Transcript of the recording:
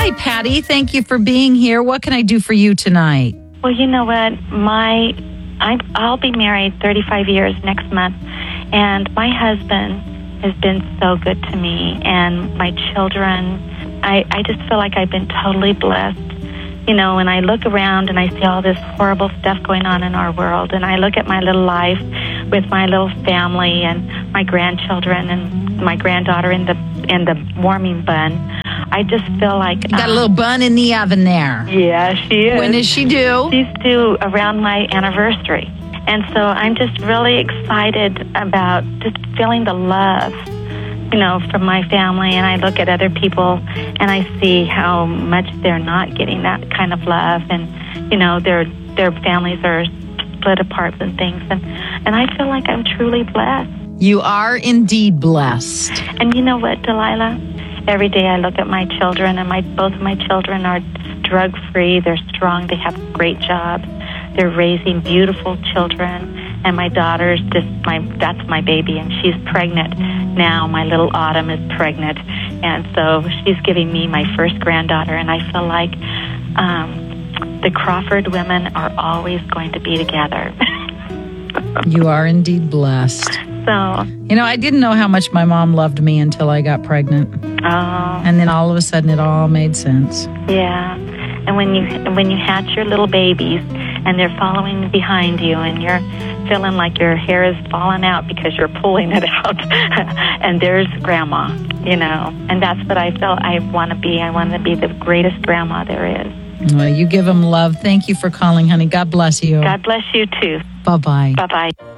Hi, Patty. Thank you for being here. What can I do for you tonight? Well, you know what? I'll be married 35 years next month, and my husband has been so good to me, and my children. I just feel like I've been totally blessed. You know, when I look around and I see all this horrible stuff going on in our world, and I look at my little life with my little family and my grandchildren and my granddaughter in the warming bun, I just feel like... You got a little bun in the oven there. Yeah, she is. When is she due? She's due around my anniversary. And so I'm just really excited about just feeling the love, you know, from my family. And I look at other people and I see how much they're not getting that kind of love. And, you know, their families are split apart and things. And I feel like I'm truly blessed. You are indeed blessed. And you know what, Delilah? Every day I look at my children, and both of my children are drug-free. They're strong. They have great jobs. They're raising beautiful children. And my daughter's that's my baby, and she's pregnant now. My little Autumn is pregnant. And so she's giving me my first granddaughter, and I feel like the Crawford women are always going to be together. You are indeed blessed. So, you know, I didn't know how much my mom loved me until I got pregnant. Oh. And then all of a sudden it all made sense. Yeah. And when you hatch your little babies and they're following behind you and you're feeling like your hair is falling out because you're pulling it out and there's grandma, you know. And that's what I felt I want to be. I want to be the greatest grandma there is. Well, you give them love. Thank you for calling, honey. God bless you. God bless you too. Bye-bye. Bye-bye.